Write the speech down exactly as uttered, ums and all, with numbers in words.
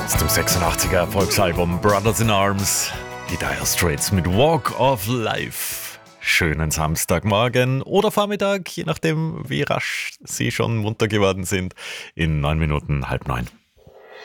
Aus dem sechsundachtziger Erfolgsalbum Brothers in Arms, die Dire Straits mit Walk of Life. Schönen Samstagmorgen oder Vormittag, je nachdem, wie rasch Sie schon munter geworden sind, in neun Minuten halb neun.